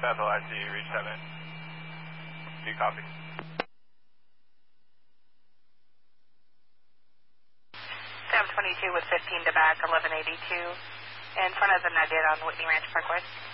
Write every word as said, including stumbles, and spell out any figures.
Bethel I C U, reach seven. Do you copy? seven twenty-two with fifteen to back, eleven eighty-two. In front of the Nugget on Whitney Ranch Parkway.